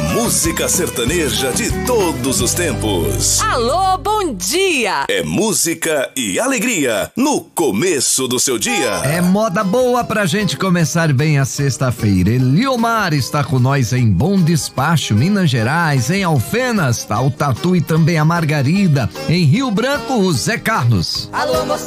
música sertaneja de todos os tempos. Alô, bom dia! É música e alegria no começo do seu dia. É moda boa pra gente começar bem a sexta-feira. Eliomar está com nós em Bom Despacho, Minas Gerais. Em Alfenas, tá o Tatu e também a Margarida. Em Rio Branco, o Zé Carlos. Alô, moça